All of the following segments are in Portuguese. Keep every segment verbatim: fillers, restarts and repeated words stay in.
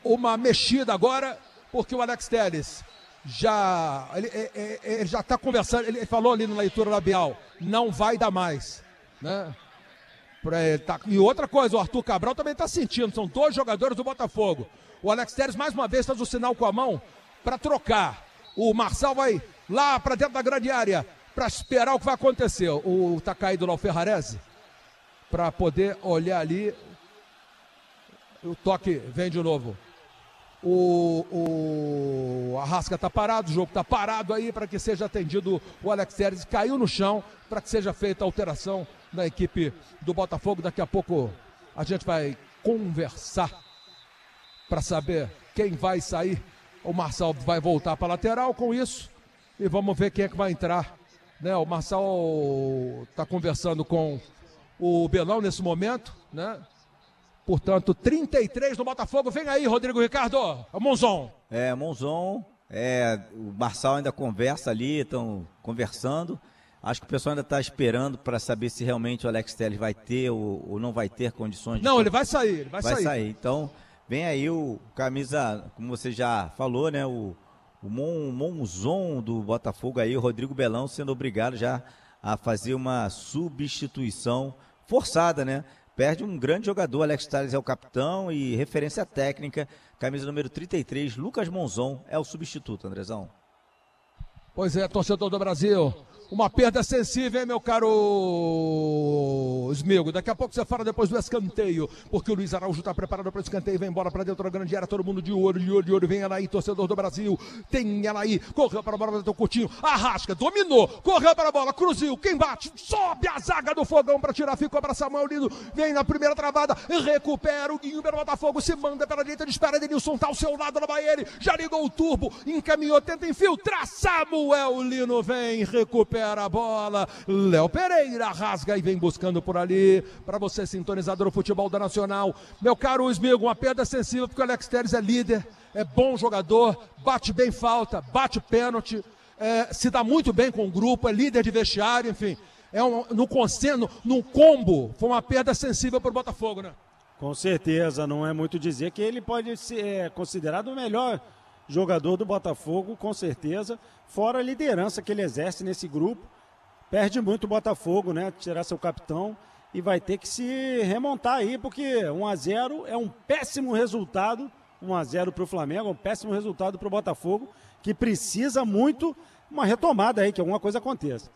uma mexida agora, porque o Alex Telles já ele, ele, ele já está conversando, ele falou ali na leitura labial, não vai dar mais, né? Pra ele tá... E outra coisa, o Arthur Cabral também está sentindo, são dois jogadores do Botafogo. O Alex Telles mais uma vez faz o sinal com a mão para trocar. O Marçal vai lá para dentro da grande área para esperar o que vai acontecer. O tá caído lá o Ferrarese para poder olhar ali. O toque vem de novo. O, o Arrasca tá parado, o jogo tá parado aí para que seja atendido o Alex Telles. Caiu no chão para que seja feita a alteração na equipe do Botafogo. Daqui a pouco a gente vai conversar para saber quem vai sair. O Marçal vai voltar para a lateral com isso e vamos ver quem é que vai entrar, né? O Marçal está conversando com o Belão nesse momento, né? Portanto, trinta e três no Botafogo. Vem aí, Rodrigo Ricardo. É o Monzon. É, Monzon. É, o Marçal ainda conversa ali, estão conversando. Acho que o pessoal ainda está esperando para saber se realmente o Alex Telles vai ter ou, ou não vai ter condições de... Não, ele vai sair, ele vai, vai sair. sair. Então, vem aí o camisa, como você já falou, né? O, o Mon, Monzon do Botafogo aí, o Rodrigo Belão, sendo obrigado já a fazer uma substituição forçada, né? Perde um grande jogador, Alex Telles é o capitão e referência técnica, camisa número trinta e três, Lucas Monzon é o substituto, Andrezão. Pois é, torcedor do Brasil, uma perda sensível, hein, meu caro Smigo? Daqui a pouco você fala depois do escanteio, porque o Luiz Araújo está preparado para o escanteio, vem embora para dentro da grande área, todo mundo de olho, de olho, de olho, vem ela aí, torcedor do Brasil, tem ela aí, correu para a bola, bateu curtinho, Arrasca, dominou, correu para a bola, cruzil, quem bate, sobe a zaga do Fogão para tirar, ficou para Samuel Lino, vem na primeira travada, recupera o Guinho pelo Botafogo, se manda pela direita, espera, Denilson tá ao seu lado, na Bahia, já ligou o turbo, encaminhou, tenta infiltrar, Samuel Lino vem, recupera a bola, Léo Pereira rasga e vem buscando por ali, para você sintonizador do futebol da Nacional, meu caro Smigo, uma perda sensível, porque o Alex Telles é líder, é bom jogador, bate bem falta, bate pênalti, é, se dá muito bem com o grupo, é líder de vestiário, enfim, é um, no consenso, no combo, foi uma perda sensível para o Botafogo, né? Com certeza, não é muito dizer que ele pode ser é, considerado o melhor jogador do Botafogo, com certeza, fora a liderança que ele exerce nesse grupo. Perde muito o Botafogo, né? Tirar seu capitão e vai ter que se remontar aí, porque um a zero é um péssimo resultado, um a zero para o Flamengo, é um péssimo resultado para o Botafogo, que precisa muito uma retomada aí, que alguma coisa aconteça.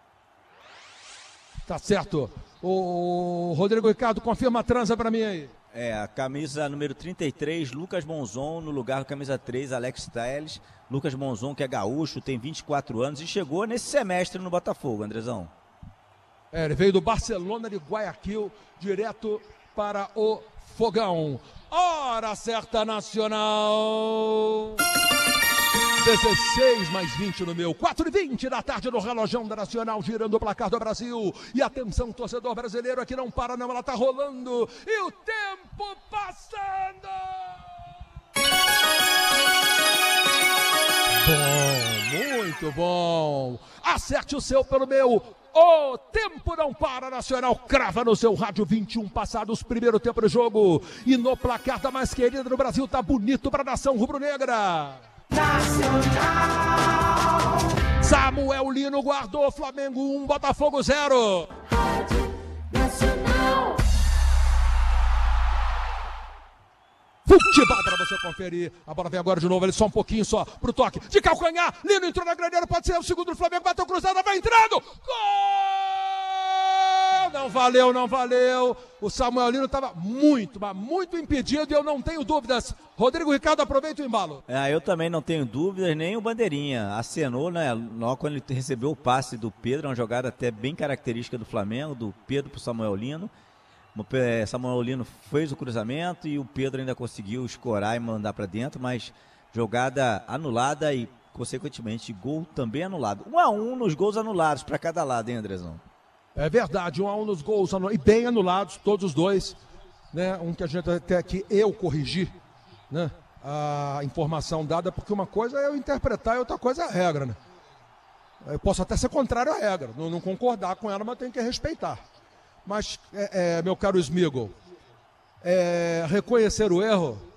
Tá certo. O Rodrigo Ricardo, confirma a transa para mim aí. É, a camisa número trinta e três, Lucas Monzon, no lugar do camisa três, Alex Telles. Lucas Monzon, que é gaúcho, tem vinte e quatro anos e chegou nesse semestre no Botafogo, Andrezão. É, ele veio do Barcelona de Guayaquil, direto para o Fogão. Hora certa nacional. dezesseis mais vinte no meu, quatro e vinte da tarde no relojão da Nacional, girando o placar do Brasil. E atenção, torcedor brasileiro, aqui não para não, ela tá rolando. E o tempo passando. Bom, muito bom. Acerte o seu pelo meu. O tempo não para, Nacional crava no seu rádio, vinte e um passados, primeiro tempo do jogo. E no placar da mais querida do Brasil, tá bonito pra nação rubro-negra. Nacional. Samuel Lino guardou, Flamengo um, Botafogo zero. Nacional. Futebol para você conferir. A bola vem agora de novo, ele só um pouquinho só pro toque de calcanhar. Lino entrou na grandeira, pode ser o segundo do Flamengo, bateu cruzada, vai entrando. Gol! Não valeu, não valeu. O Samuel Lino estava muito, mas muito impedido e eu não tenho dúvidas. Rodrigo Ricardo, aproveita o embalo. É, eu também não tenho dúvidas, nem o Bandeirinha. Acenou, né? Logo quando ele recebeu o passe do Pedro, uma jogada até bem característica do Flamengo, do Pedro pro Samuel Lino. O Samuel Lino fez o cruzamento e o Pedro ainda conseguiu escorar e mandar para dentro, mas jogada anulada e, consequentemente, gol também anulado. Um a um nos gols anulados para cada lado, hein, Andrezão? É verdade, um a um nos gols anulados, e bem anulados, todos os dois, né? Um que a gente até que eu corrigi, né? A informação dada, porque uma coisa é eu interpretar e outra coisa é a regra, né? Eu posso até ser contrário à regra, não, não concordar com ela, mas tenho que respeitar. Mas, é, é, meu caro Smigo, é, reconhecer o erro